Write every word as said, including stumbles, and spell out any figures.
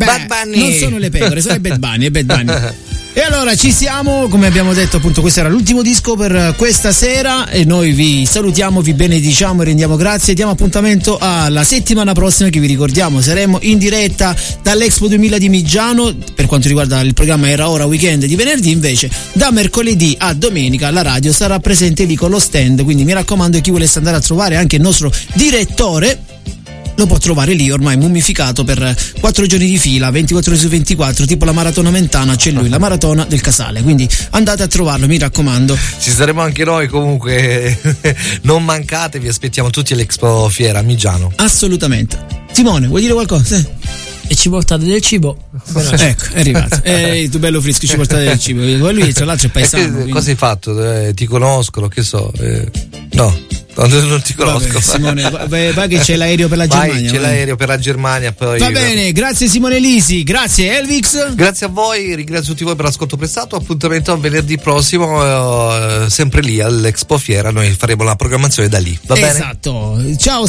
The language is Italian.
Bad Bunny. Non sono le pecore, sono i Bad Bunny, i Bad Bunny. E allora ci siamo, come abbiamo detto appunto questo era l'ultimo disco per questa sera e noi vi salutiamo, vi benediciamo e rendiamo grazie, diamo appuntamento alla settimana prossima che vi ricordiamo saremo in diretta dall'Expo duemila di Migiano per quanto riguarda il programma Era Ora Weekend di venerdì, invece da mercoledì a domenica la radio sarà presente lì con lo stand, quindi mi raccomando chi volesse andare a trovare anche il nostro direttore lo può trovare lì ormai mummificato per quattro giorni di fila, ventiquattro ore su ventiquattro, tipo la maratona mentana, c'è lui, la maratona del Casale, quindi andate a trovarlo, mi raccomando. Ci saremo anche noi comunque, non mancate, vi aspettiamo tutti all'Expo Fiera a Migiano. Assolutamente. Simone, vuoi dire qualcosa? Sì. E ci portate del cibo? Ecco, è arrivato. Ehi, tu bello Frisco, ci portate del cibo. Lui tra l'altro è paesano. Che, quindi... Cosa hai fatto? Eh, ti conoscono, che so. Eh, no. Non ti conosco. Vabbè, Simone, vai, vai che c'è l'aereo per la vai, Germania. C'è vai. l'aereo per la Germania. Poi Va bene, grazie Simone Lisi, grazie Elvix. Grazie a voi, ringrazio tutti voi per l'ascolto prestato. Appuntamento a venerdì prossimo, eh, sempre lì all'Expo Fiera. Noi faremo la programmazione da lì. Va bene? Esatto. Ciao